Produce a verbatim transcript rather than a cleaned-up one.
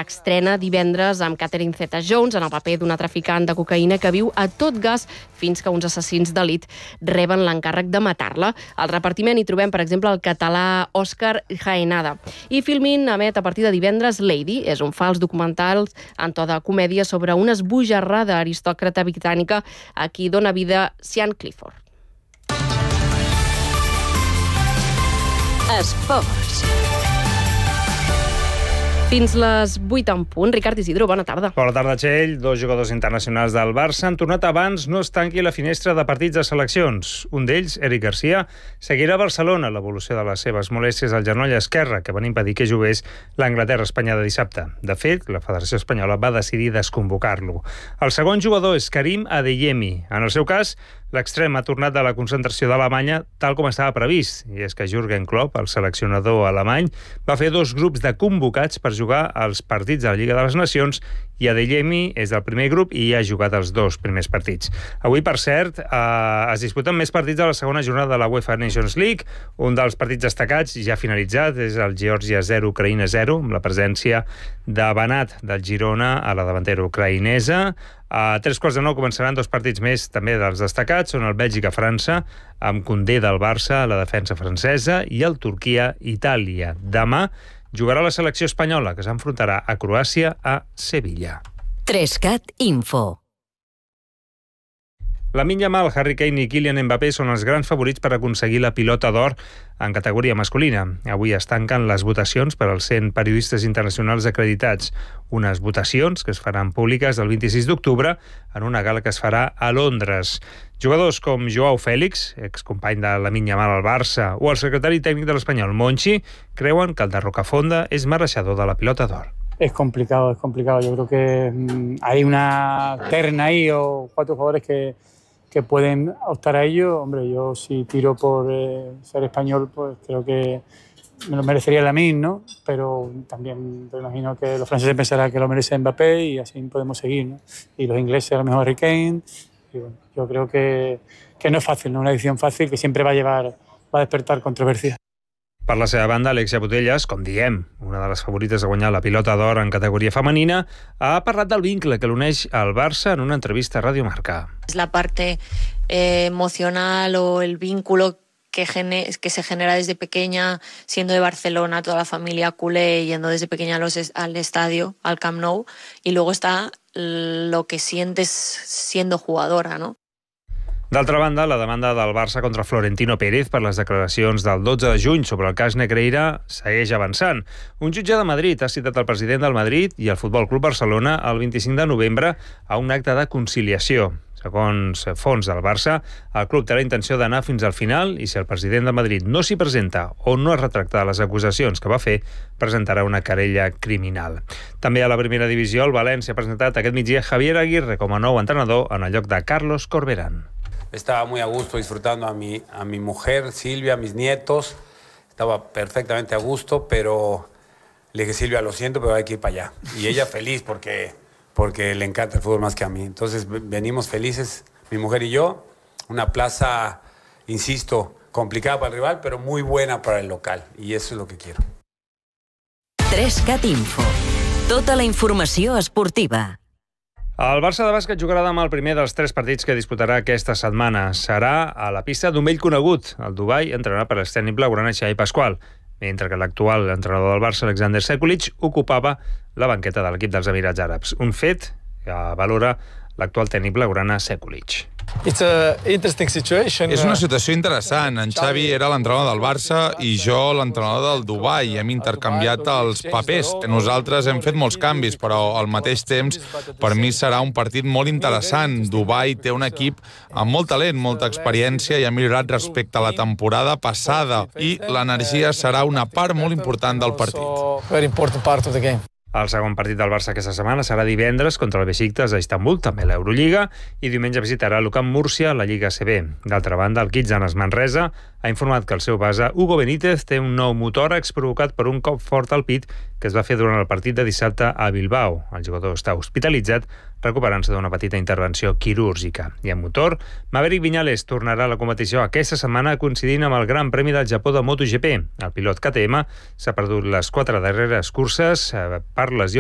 estrena divendres amb Catherine Zeta-Jones en el paper d'una traficant de cocaïna que viu a tot gas fins que uns assassins d'elit reben l'encàrrec de matar-la. Al repartiment hi trobem, per exemple, el català Òscar Jaenada. I Filmin emet a partir de divendres Lady. És un fals documental en to de comèdia sobre una esbojarrada aristòcrata britànica a qui dona vida Sian Clifford. Esports. Fins les vuit en punt. Ricard Isidro, bona tarda. Bona tarda, Txell. Dos jugadors internacionals del Barça han tornat abans no es tanqui la finestra de partits de seleccions. Un d'ells, Eric Garcia, seguirà a Barcelona l'evolució de les seves molèsties al genoll esquerre, que van impedir que jugués l'Anglaterra-Espanya de dissabte. De fet, la Federació Espanyola va decidir desconvocar-lo. El segon jugador és Karim Adeyemi. En el seu cas, l'extrem ha tornat de la concentració d'Alemanya tal com estava previst, i és que Jürgen Klopp, el seleccionador alemany, va fer dos grups de convocats per jugar als partits de la Lliga de les Nacions, i Adeyemi és del primer grup i ha jugat els dos primers partits. Avui, per cert, eh, es disputen més partits de la segona jornada de la UEFA Nations League. Un dels partits destacats, ja finalitzat, és el Geòrgia zero, Ucraïna zero, amb la presència de Banat del Girona a la davantera ucraïnesa. A tres quarts de nou començaran dos partits més també dels destacats, són el Bèlgica-França, amb Koundé del Barça, la defensa francesa, i el Turquia-Itàlia. Demà jugarà la selecció espanyola, que s'enfrontarà a Croàcia a Sevilla. Trescat Info. Lamine Yamal, Harry Kane i Kylian Mbappé són els grans favorits per aconseguir la pilota d'or en categoria masculina. Avui es tanquen les votacions per als cent periodistes internacionals acreditats. Unes votacions que es faran públiques el vint-i-sis d'octubre en una gala que es farà a Londres. Jugadors com Joao Félix, excompany de Lamine Yamal al Barça, o el secretari tècnic de l'Espanyol, Monchi, creuen que el de Rocafonda és mereixedor de la pilota d'or. Es complicado, es complicado. Yo creo que mmm, hay una terna ahí o cuatro jugadores que, que pueden optar a ello. Hombre, yo si tiro por eh, ser español, pues creo que me lo merecería Lamine, ¿no? Pero también me imagino que los franceses pensarán que lo merece Mbappé y así podemos seguir, ¿no? Y los ingleses a lo mejor Harry Kane. Y bueno, yo creo que, que no es fácil, no es una decisión fácil que siempre va a llevar, va a despertar controversia. Per la seva banda, Alexia Putellas, com diem, una de les favorites a guanyar la pilota d'or en categoria femenina, ha parlat del vincle que l'uneix al Barça en una entrevista a Radio Marca. Es la parte eh, emocional o el vínculo que, gene, que se genera desde pequeña, siendo de Barcelona, toda la familia culé, yendo desde pequeña a los, al estadio, al Camp Nou, y luego está lo que sientes siendo jugadora, ¿no? D'altra banda, la demanda del Barça contra Florentino Pérez per les declaracions del dotze de juny sobre el cas Negreira segueix avançant. Un jutge de Madrid ha citat el president del Madrid i el Futbol Club Barcelona el vint-i-cinc de novembre a un acte de conciliació. Segons fonts del Barça, el club té la intenció d'anar fins al final i si el president del Madrid no s'hi presenta o no es retracta de les acusacions que va fer, presentarà una querella criminal. També a la primera divisió, el València ha presentat aquest migdia Javier Aguirre com a nou entrenador en el lloc de Carlos Corberán. Estaba muy a gusto disfrutando a mi, a mi mujer, Silvia, a mis nietos. Estaba perfectamente a gusto, pero le dije, Silvia, lo siento, pero hay que ir para allá. Y ella feliz porque, porque le encanta el fútbol más que a mí. Entonces venimos felices, mi mujer y yo. Una plaza, insisto, complicada para el rival, pero muy buena para el local. Y eso es lo que quiero. Trescat Info. Tota la informació esportiva. El Barça de bàsquet jugarà demà el primer dels tres partits que disputarà aquesta setmana. Serà a la pista d'un vell conegut, el Dubai, entrenat per l'extècnic blaugrana Xavi Pasqual, mentre que l'actual entrenador del Barça, Alexander Sekulic, ocupava la banqueta de l'equip dels Emirats Àrabs. Un fet que valora l'actual tècnic blaugrana Sekulic. És una situació interessant. En Xavi era l'entrenador del Barça i jo l'entrenador del Dubai. Hem intercanviat els papers. Nosaltres hem fet molts canvis, però al mateix temps per mi serà un partit molt interessant. Dubai té un equip amb molt talent, molta experiència i ha millorat respecte a la temporada passada i l'energia serà una part molt important del partit. El segon partit del Barça aquesta setmana serà divendres contra el Besiktas a Istanbul, també a l'Eurolliga, i diumenge visitarà l'U Camp Múrcia a la Lliga A C B. D'altra banda, el Kitsanas Manresa ha informat que el seu base, Hugo Benítez, té un nou motòrax provocat per un cop fort al pit que es va fer durant el partit de dissabte a Bilbao. El jugador està hospitalitzat recuperant-se d'una petita intervenció quirúrgica. I en motor, Maverick Viñales tornarà a la competició aquesta setmana coincidint amb el Gran Premi del Japó de MotoGP. El pilot K T M s'ha perdut les quatre darreres curses per lesió